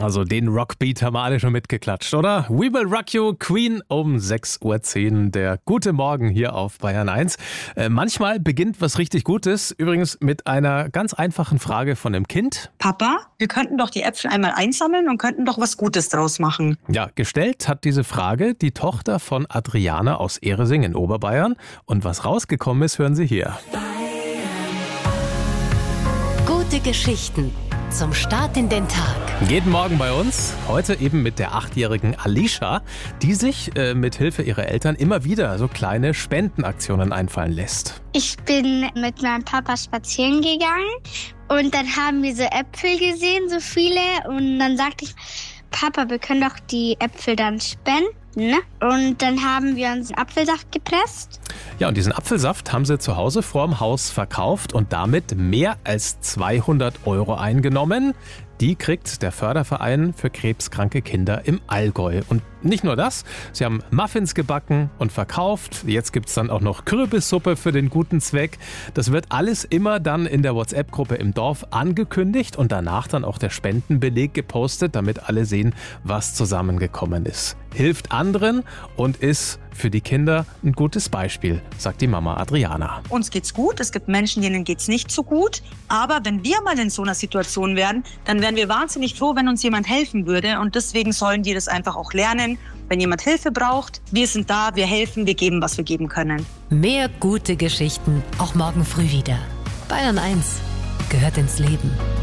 Also den Rockbeat haben wir alle schon mitgeklatscht, oder? We Will Rock You, Queen um 6.10 Uhr. Der gute Morgen hier auf Bayern 1. Manchmal beginnt was richtig Gutes. Übrigens mit einer ganz einfachen Frage von einem Kind. Papa, wir könnten doch die Äpfel einmal einsammeln und könnten doch was Gutes draus machen. Ja, gestellt hat diese Frage die Tochter von Adriana aus Ehresing in Oberbayern. Und was rausgekommen ist, hören Sie hier. Gute Geschichten zum Start in den Tag. Jeden Morgen bei uns, heute eben mit der 8-jährigen Alicia, die sich mit Hilfe ihrer Eltern immer wieder so kleine Spendenaktionen einfallen lässt. Ich bin mit meinem Papa spazieren gegangen und dann haben wir so Äpfel gesehen, so viele. Und dann sagte ich, Papa, wir können doch die Äpfel dann spenden. Und dann haben wir uns Apfelsaft gepresst. Ja, und diesen Apfelsaft haben sie zu Hause vorm Haus verkauft und damit mehr als 200 € eingenommen. Die kriegt der Förderverein für krebskranke Kinder im Allgäu. Und nicht nur das, sie haben Muffins gebacken und verkauft. Jetzt gibt es dann auch noch Kürbissuppe für den guten Zweck. Das wird alles immer dann in der WhatsApp-Gruppe im Dorf angekündigt und danach dann auch der Spendenbeleg gepostet, damit alle sehen, was zusammengekommen ist. Hilft anderen und ist für die Kinder ein gutes Beispiel, sagt die Mama Adriana. Uns geht's gut, es gibt Menschen, denen geht's nicht so gut. Aber wenn wir mal in so einer Situation wären, dann wären wir wahnsinnig froh, wenn uns jemand helfen würde. Und deswegen sollen die das einfach auch lernen. Wenn jemand Hilfe braucht, wir sind da, wir helfen, wir geben, was wir geben können. Mehr gute Geschichten auch morgen früh wieder. Bayern 1 gehört ins Leben.